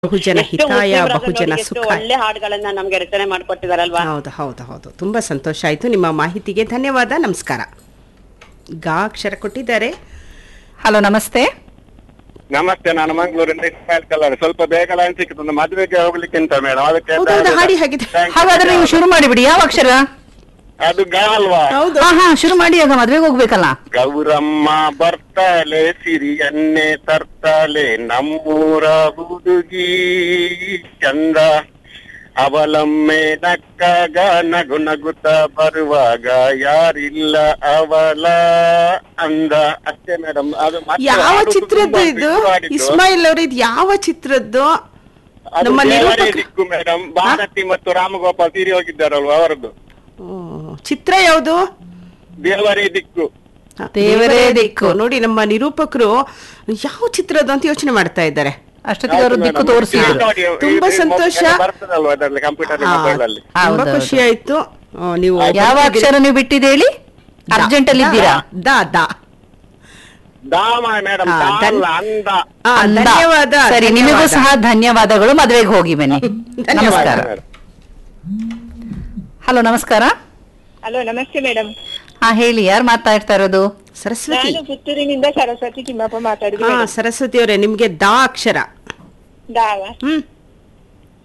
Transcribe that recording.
ಬಹುಜನ ಎಷ್ಟು ಹಿತಾಯ ಮುಸ್ಲಿಮರಾದ ಬಹುಜನ ನೋಡಿ, ಎಷ್ಟು ಸುಖ. ಒಳ್ಳೆ ಹಾಡುಗಳನ್ನ ನಮ್ಗೆ ರಚನೆ ಮಾಡ್ಕೊಟ್ಟಿದಾರಲ್ವಾ. ಹೌದು ಹೌದು ಹೌದು, ತುಂಬಾ ಸಂತೋಷ ಆಯ್ತು. ನಿಮ್ಮ ಮಾಹಿತಿಗೆ ಧನ್ಯವಾದ, ನಮಸ್ಕಾರ. ಗಾ ಅಕ್ಷರ ಕೊಟ್ಟಿದ್ದಾರೆ. ಹಲೋ, ನಮಸ್ತೆ. ನಮಸ್ತೆ, ನಾನು ಮಂಗಳೂರಿಂದ ಇಸ್ಮಾಯಿಲ್ ಕಲ್ಲಾಡಿ. ಸ್ವಲ್ಪ ಬೇಗ ಲೈನ್ ಸಿಕ್ಕಿತು, ಒಂದು ಮದುವೆಗೆ ಹೋಗ್ಲಿಕ್ಕೆ ಉಂಟು ಮೇಡಮ್, ಅದಕ್ಕೆ ಹೌದೌದು, ಹಾಡಿ ಹಾಗಿದ್ರೆ. ಹಾಗಾದ್ರೆ ನೀವು ಶುರು ಮಾಡಿಬಿಡಿ. ಯಾವ ಅಕ್ಷರ? ಅದು ಗಾ ಅಲ್ವಾ? ಹೌದು. ಹಾ, ಶುರು ಮಾಡಿ. ಆಗ ಮದ್ವೆಗೆ ಹೋಗ್ಬೇಕಲ್ಲ. ಗೌರಮ್ಮ ಬರ್ತಾಳೆ, ಸಿರಿಯನ್ನೇ ತರ್ತಾಳೆ, ನಮ್ಮೂರ ಹುಡುಗಿ ಚಂದ. ಅವಲೊಮ್ಮೆ ನಕ್ಕಾಗ ನಗು ನಗುತ್ತ ಬರುವಾಗ ಯಾರಿಲ್ಲ ಅವಳ ಅಂದ. ಅಷ್ಟೇ ಮೇಡಮ್. ಅದು ಮತ್ತೆ ಯಾವ ಹಾಡು ಚಿತ್ರದ್ದು ತುಂಬಾ ಇದು? ಬಿಸಿಲಾಡಿದ್ದು. ಇಸ್ಮಾಯಿಲ್ ಅವರು, ಇದು ಯಾವ ಚಿತ್ರದ್ದು? ಅದು ನಮ್ಮ ದೇವರೇ ನಿರೂಪಕ ದಿಕ್ಕು ಮೇಡಮ್. ಭಾರತಿ ಮತ್ತು ರಾಮಗೋಪಾಲ್ ತೀರಿ ಹೋಗಿದ್ದಾರಲ್ವಾ ಅವರದ್ದು. ಚಿತ್ರ ಯಾವುದು? ದೇವರೇ ದಿಕ್ಕು. ದೇವರೇ ದಿಕ್ಕು. ನೋಡಿ, ನಮ್ಮ ನಿರೂಪಕರು ಯಾವ ಚಿತ್ರದ್ದು ಅಂತ ಯೋಚನೆ ಮಾಡ್ತಾ ಇದ್ದಾರೆ. ಅಷ್ಟೊತ್ತಿಗೆ ಅವರು ದಿಕ್ಕು ತೋರಿಸಿದ್ರು. ತುಂಬಾ ಸಂತೋಷ. ಬರ್ತದಲ್ವಾ ಅದರಲ್ಲಿ, ಕಂಪ್ಯೂಟರ್ ಹಾ, ಮೊಬೈಲ್ ಅಲ್ಲಿ. ತುಂಬಾ ಹೌದೌದು. ಖುಷಿ ಆಯ್ತು. ನೀವು ಯಾವ ಅಕ್ಷರ ನೀವು ಬಿಟ್ಟಿದ್ದೇಳಿ? ಅರ್ಜೆಂಟ್ ಅಲ್ಲಿ ಇದ್ದೀರಾ? ದಾ ದಾ. ದಾಮ ಮೇಡಮ್, ಹಾ, ಅಂದ. ಅಂದ. ಧನ್ಯವಾದ. ಸರಿ, ನಿಮಗೂ ಸಹ ಧನ್ಯವಾದಗಳು. ಮದ್ವೆಗೆ ಹೋಗಿ ಬನ್ನಿ. ನಮಸ್ಕಾರ. ಹಲೋ, ನಮಸ್ಕಾರ. ಹಲೋ, ನಮಸ್ತೆ ಮೇಡಮ್. ಹಾ, ಹೇಳಿ, ಯಾರು ಮಾತಾಡ್ತಾ ಇರೋದು? ಸರಸ್ವತಿ. ನಾನು ಪುತ್ತೂರಿನಿಂದ ಸರಸ್ವತಿ ತಿಮ್ಮಪ್ಪ ಮಾತಾಡುದು ಹಾ, ಮೇಡಮ್. ಸರಸ್ವತಿ ಅವರೇ, ನಿಮ್ಗೆ ದಾ ಅಕ್ಷರ. ದಾವ ಹ್ಮ್